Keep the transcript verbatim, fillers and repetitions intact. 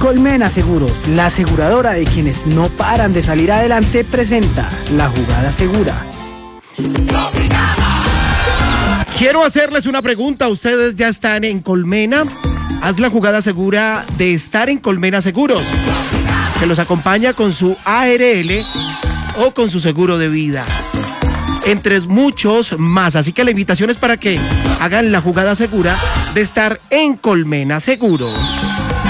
Colmena Seguros, la aseguradora de quienes no paran de salir adelante, presenta La Jugada Segura. Quiero hacerles una pregunta. ¿Ustedes ya están en Colmena? Haz la jugada segura de estar en Colmena Seguros, que los acompaña con su A R L o con su seguro de vida, entre muchos más. Así que la invitación es para que hagan la jugada segura de estar en Colmena Seguros.